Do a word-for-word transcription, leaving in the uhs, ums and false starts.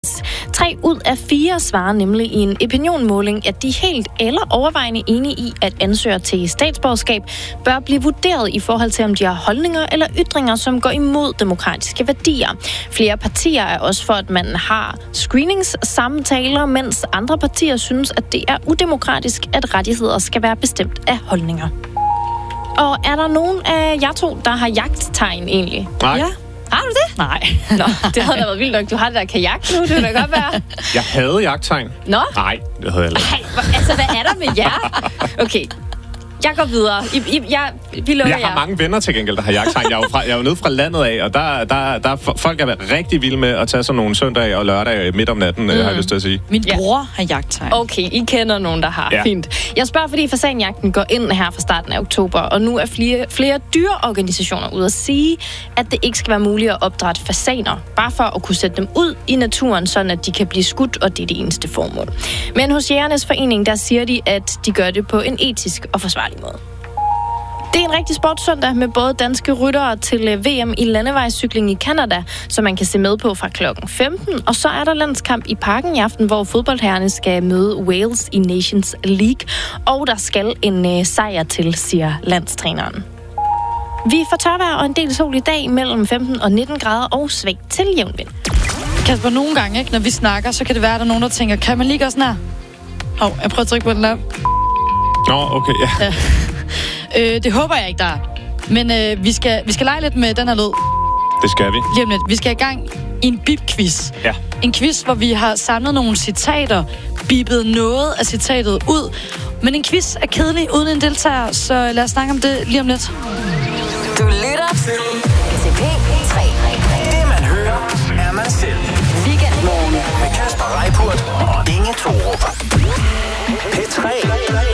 Tre ud af fire svarer nemlig i en opinionmåling, at de er helt eller overvejende enige i, at ansøgere til statsborgerskab bør blive vurderet i forhold til, om de har holdninger eller ytringer, som går imod demokratiske værdier. Flere partier er også for, at man har screeningssamtaler, mens andre partier synes, at det er udemokratisk, at rettigheder skal være bestemt af holdninger. Og er der nogen af jer to, der har jagttegn egentlig? Nej. Ja. Har du det? Nej. Nå, det havde da været vildt nok. Du har det der kajak nu, det vil da godt være. Jeg havde jagttegn. Nå? Nej, det havde jeg ikke. Ej, altså, hvad er der med jer? Okay, jeg går videre. I, I, jeg, vi lukker Jeg har jer. mange venner til gengæld, der har jagttegn. Jeg er jo, fra, jeg er jo nede fra landet af, og der, der, der er folk, er rigtig vilde med at tage sådan nogle søndage og lørdage midt om natten, mm. har jeg lyst til at sige. Min Ja. bror har jagttegn. Okay, I kender nogen, der har. Ja. Fint. Jeg spørger, fordi fasanjagten går ind her fra starten af oktober, og nu er flere, flere dyreorganisationer ude at sige, at det ikke skal være muligt at opdrætte fasaner, bare for at kunne sætte dem ud i naturen, sådan at de kan blive skudt, og det er det eneste formål. Men hos Jægernes Forening, der siger de, at de gør det på en etisk og forsvarlig måde. Det er en rigtig sportssøndag med både danske ryttere til V M i landevejscykling i Canada, som man kan se med på fra klokken femten. Og så er der landskamp i Parken i aften, hvor fodboldherrerne skal møde Wales i Nations League. Og der skal en uh, sejr til, siger landstræneren. Vi får tørvejr og en del sol i dag mellem femten og nitten grader og svagt til jævn vind. Kasper, nogle gange, ikke, når vi snakker, så kan det være, at der er nogen, der tænker, kan man lige gøre sådan her? Hov, jeg prøver at trykke på den der. Nå, okay, ja. Ja. Øh, det håber jeg ikke, der er. Men øh, vi, skal, vi skal lege lidt med den her lyd. Det skal vi. Lige om lidt. Vi skal i gang i en bip-quiz. Ja. En quiz, hvor vi har samlet nogle citater, bippet noget af citatet ud. Men en quiz er kedelig uden en deltager, så lad os snakke om det lige om lidt. Du lytter til P tre. Det man hører, er man selv. Weekendmorgen Med Kasper Reippurt og Inge Thorup.